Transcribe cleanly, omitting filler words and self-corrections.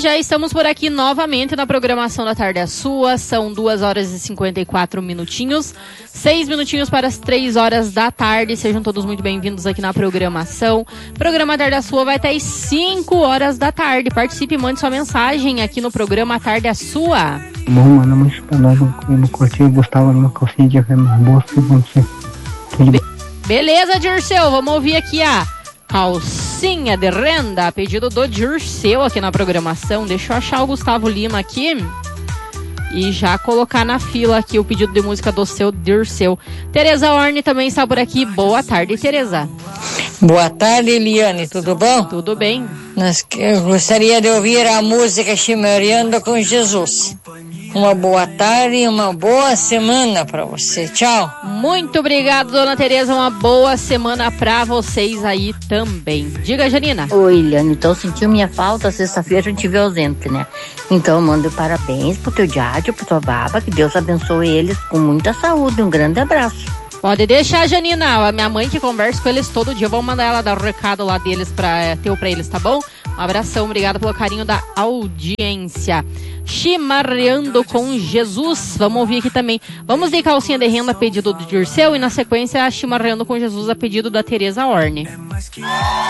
já estamos por aqui novamente na programação da Tarde é Sua. São 2h54. 6 minutinhos para as 3 horas da tarde. Sejam todos muito bem-vindos aqui na programação. O programa Tarde é Sua vai até as 5 horas da tarde. Participe e mande sua mensagem aqui no programa Tarde é Sua. Bom, manda uma nós no curtir Gustavo numa calcinha de boa, vamos ser. Beleza, Dirceu. Vamos ouvir aqui a calcinha de renda, a pedido do Dirceu aqui na programação. Deixa eu achar o Gustavo Lima aqui e já colocar na fila aqui o pedido de música do seu Dirceu. Tereza Orne também está por aqui. Boa tarde, Tereza. Boa tarde, Eliane, tudo bom? Tudo bem. Eu gostaria de ouvir a música Chimereando com Jesus. Uma boa tarde e uma boa semana para você. Tchau. Muito obrigado, dona Tereza. Uma boa semana para vocês aí também. Diga, Janina. Oi, Eliane. Então, sentiu minha falta. Sexta-feira a gente veio ausente, né? Então, eu mando parabéns pro teu Diádio, pro tua baba. Que Deus abençoe eles com muita saúde. Um grande abraço. Pode deixar, Janina. A minha mãe que conversa com eles todo dia. Vamos mandar ela dar o recado lá deles pra eles, tá bom? Um abração, obrigado pelo carinho da audiência. Chimarreando com Jesus. Vamos ouvir aqui também. Vamos de calcinha de renda a pedido do Dirceu e na sequência Chimarreando com Jesus a pedido da Tereza Orne.